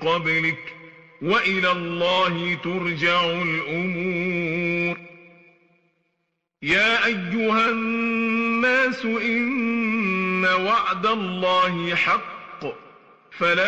قبلك وإلى الله ترجع الأمور. يا أيها الناس إن وعد الله حق فلا